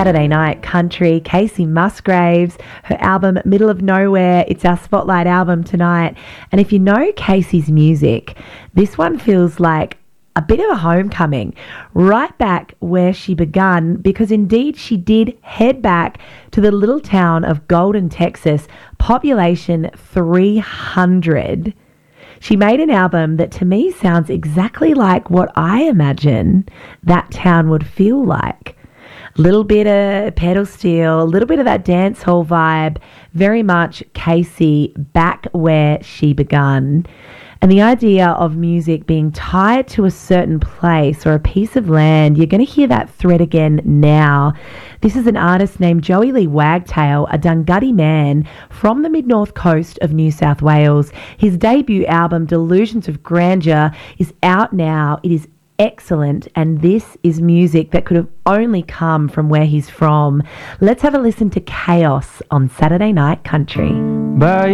Saturday Night Country, Casey Musgraves, her album Middle of Nowhere. It's our spotlight album tonight. And if you know Casey's music, this one feels like a bit of a homecoming, right back where she begun, because indeed she did head back to the little town of Golden, Texas, population 300. She made an album that to me sounds exactly like what I imagine that town would feel like. A little bit of pedal steel, a little bit of that dance hall vibe, very much Casey back where she begun. And the idea of music being tied to a certain place or a piece of land, you're going to hear that thread again now. This is an artist named Joey Lee Wagtail, a Dunghutti man from the mid-north coast of New South Wales. His debut album, Delusions of Grandeur, is out now. It is excellent, and this is music that could have only come from where he's from. Let's have a listen to Chaos on Saturday Night Country. Bye.